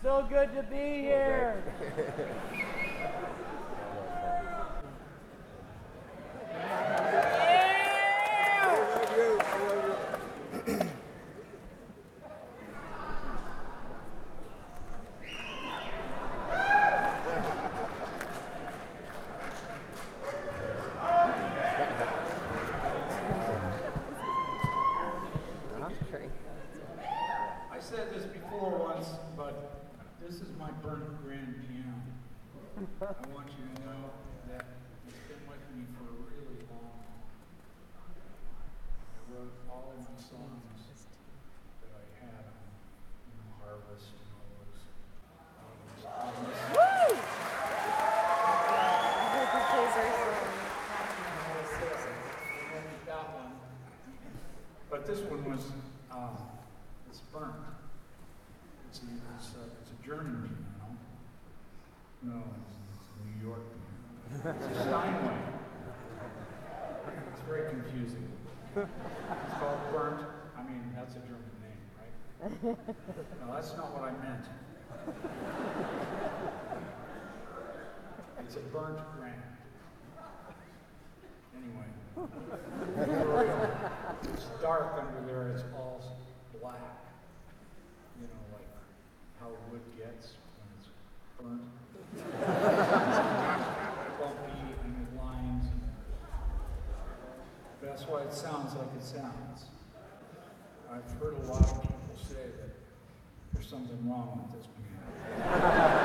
so good to be here. I said this before once, but this is my burnt grand piano. I want you to know that it's been with me for a really long time. I wrote all of my songs that I had on Harvest and all those albums. That one. But this one was, it's burnt. It's a German piano. No, it's a New York piano. It's a Steinway. It's very confusing. It's called burnt. I mean, that's a German name, right? No, that's not what I meant. It's a burnt grand. Anyway, it's dark under there, it's all black. You know, like how wood gets when it's burnt. Bumpy and it lines. That's why it sounds like it sounds. I've heard a lot of people say that there's something wrong with this piano.